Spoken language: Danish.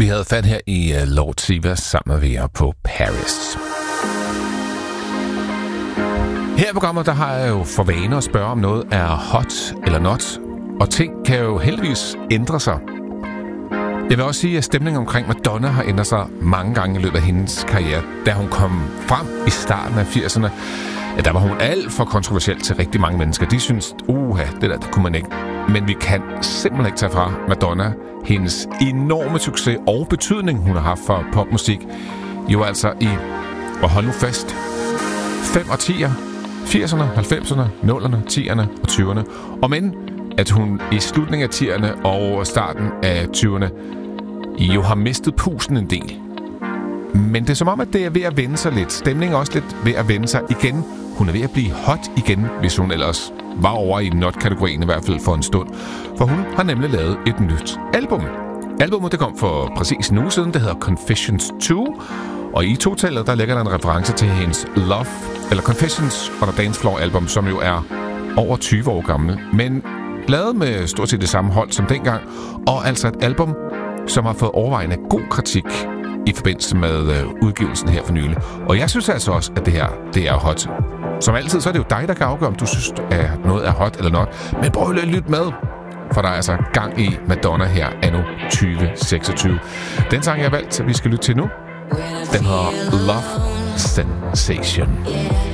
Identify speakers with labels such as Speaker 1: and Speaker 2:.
Speaker 1: Vi havde fat her i Lord Siva sammen med VR på Paris. Her i programmet, der har jeg jo for vane at spørge, om noget er hot eller not. Og ting kan jo heldigvis ændre sig. Jeg vil også sige, at stemningen omkring Madonna har ændret sig mange gange i løbet af hendes karriere. Da hun kom frem i starten af 80'erne, der var hun alt for kontroversiel til rigtig mange mennesker. De synes, det kunne man ikke. Men vi kan simpelthen ikke tage fra Madonna hendes enorme succes og betydning, hun har haft for popmusik. Jo altså i, og hold nu fast, 5 årtier, 80'erne, 90'erne, 0'erne, 10'erne og 20'erne. Og men at hun i slutningen af 10'erne og starten af 20'erne jo har mistet pusten en del. Men det er som om, at det er ved at vende sig lidt. Stemningen er også lidt ved at vende sig igen. Hun er ved at blive hot igen, hvis hun ellers var over i not-kategorien i hvert fald for en stund. For hun har nemlig lavet et nyt album. Albummet det kom for præcis en uge siden. Det hedder Confessions 2. Og i totallet der ligger der en reference til hendes Love, eller Confessions on a Dance Floor album, som jo er over 20 år gammel. Men lavet med stort set det samme hold som dengang. Og altså et album, som har fået overvejende god kritik i forbindelse med udgivelsen her for nylig. Og jeg synes altså også, at det her, det er hot. Som altid, så er det jo dig, der kan afgøre, om du synes, at noget er hot eller not. Men prøv at lytte med, for der er altså gang i Madonna her anno 2026. Den sang, jeg har valgt, vi skal lytte til nu, den hedder Love Sensation.